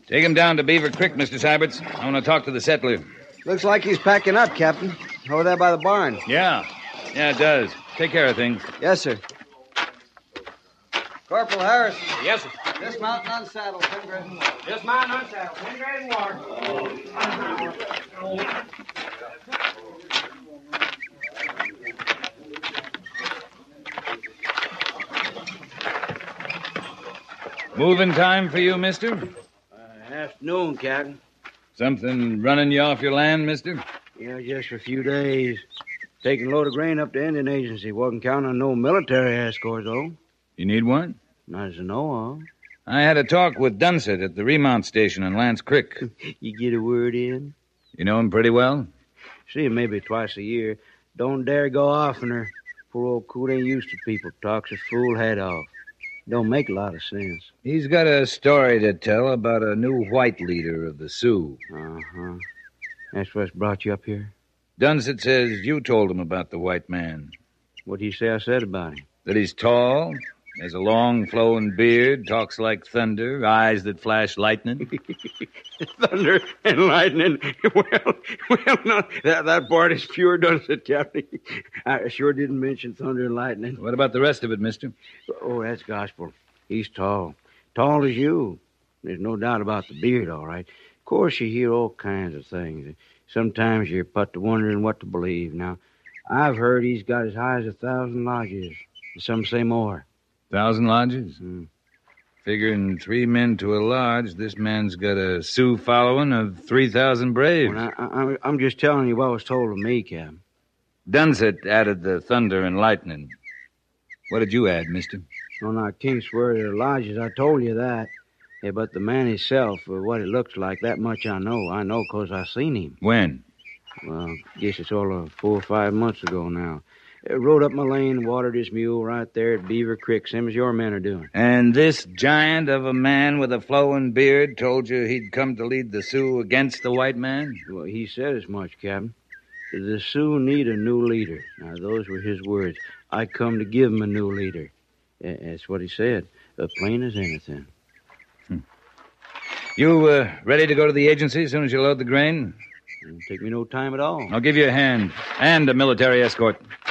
Take him down to Beaver Creek, Mr. Syberts. I want to talk to the settler. Looks like he's packing up, Captain. Over there by the barn. Yeah, it does. Take care of things. Yes, sir. Corporal Harris. Yes, sir. Dismount and unsaddle. Pendragon. Just mine unsaddle. Pendragon water. Moving time for you, mister? Afternoon, Captain. Something running you off your land, mister? Yeah, just for a few days. Taking a load of grain up to Indian Agency. Wasn't counting on no military escort, though. You need one? Not as I know of. I had a talk with Dunsett at the remount station on Lance Creek. You get a word in? You know him pretty well? See him maybe twice a year. Don't dare go oftener. Poor old coot ain't used to people. Talks a fool head off. Don't make a lot of sense. He's got a story to tell about a new white leader of the Sioux. Uh-huh. That's what's brought you up here? Dunsett says you told him about the white man. What do you say I said about him? That he's tall, has a long flowing beard, talks like thunder, eyes that flash lightning. Thunder and lightning. Well, no, that part is pure Dunsett, Captain. I sure didn't mention thunder and lightning. What about the rest of it, mister? Oh, that's gospel. He's tall. Tall as you. There's no doubt about the beard, all right. Of course, you hear all kinds of things. Sometimes you're put to wondering what to believe. Now, I've heard he's got as high as 1,000 lodges. Some say more. 1,000 lodges? Figuring 3 men to a lodge, this man's got a Sioux following of 3,000 braves. Well, I'm just telling you what was told to me, Cap. Dunsett added the thunder and lightning. What did you add, mister? Well, now, I can't swear to the lodges. I told you that. Yeah, but the man himself, what it looks like, that much I know. I know 'cause I seen him. When? Well, I guess it's all of 4 or 5 months ago now. Rode up my lane, watered his mule right there at Beaver Creek, same as your men are doing. And this giant of a man with a flowing beard told you he'd come to lead the Sioux against the white man? Well, he said as much, Captain. The Sioux need a new leader. Now, those were his words. I come to give him a new leader. That's what he said. Plain as anything. You ready to go to the agency as soon as you load the grain? It'll take me no time at all. I'll give you a hand and a military escort.